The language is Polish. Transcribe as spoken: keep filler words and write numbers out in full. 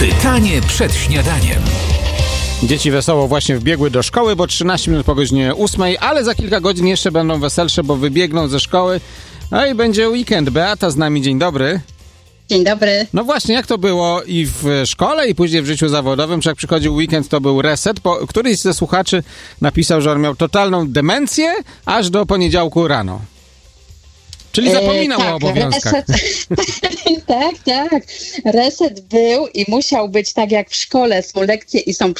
Pytanie przed śniadaniem. Dzieci wesoło właśnie wbiegły do szkoły, bo trzynaście minut po godzinie ósmej, ale za kilka godzin jeszcze będą weselsze, bo wybiegną ze szkoły. No i będzie weekend. Beata z nami, dzień dobry. Dzień dobry. No właśnie, jak to było i w szkole, i później w życiu zawodowym, czy jak przychodził weekend, to był reset? Po, któryś ze słuchaczy napisał, że on miał totalną demencję aż do poniedziałku rano. Czyli zapominał e, tak, o obowiązkach. Reset, tak, tak. Reset był i musiał być tak jak w szkole. Są lekcje i są